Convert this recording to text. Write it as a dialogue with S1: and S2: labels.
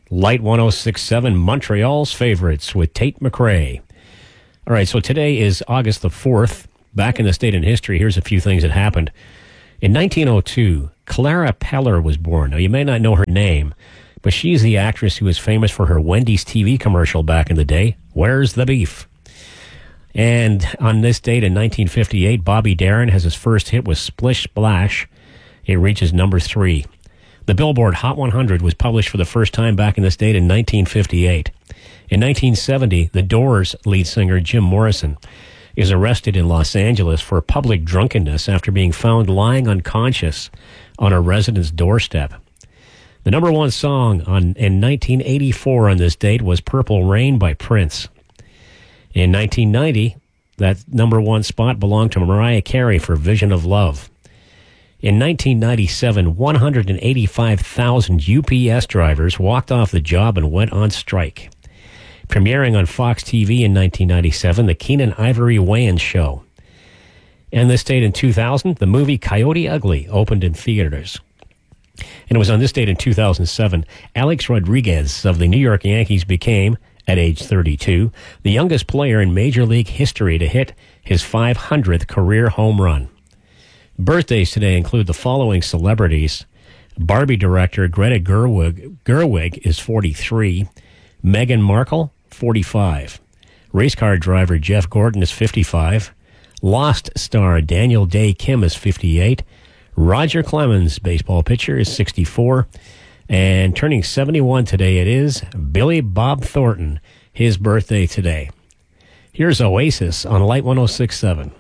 S1: Light 106.7, Montreal's favorites with Tate McRae. All right, so today is August the 4th. Back in this date in history, here's a few things that happened. In 1902, Clara Peller was born. Now, you may not know her name, but she's the actress who was famous for her Wendy's TV commercial back in the day, Where's the Beef? And on this date in 1958, Bobby Darin has his first hit with Splish Splash. It reaches number 3. The Billboard Hot 100 was published for the first time back in this date in 1958. In 1970, The Doors lead singer Jim Morrison is arrested in Los Angeles for public drunkenness after being found lying unconscious on a resident's doorstep. The number one song in 1984 on this date was Purple Rain by Prince. In 1990, that number one spot belonged to Mariah Carey for Vision of Love. In 1997, 185,000 UPS drivers walked off the job and went on strike. Premiering on Fox TV in 1997, The Keenan Ivory Wayans Show. And this date in 2000, the movie Coyote Ugly opened in theaters. And it was on this date in 2007, Alex Rodriguez of the New York Yankees became, at age 32, the youngest player in Major League history to hit his 500th career home run. Birthdays today include the following celebrities. Barbie director Greta Gerwig is 43. Meghan Markle, 45. Race car driver Jeff Gordon is 55. Lost star Daniel Day Kim is 58. Roger Clemens, baseball pitcher, is 64. And turning 71 today, it is Billy Bob Thornton, his birthday today. Here's Oasis on Light 106.7.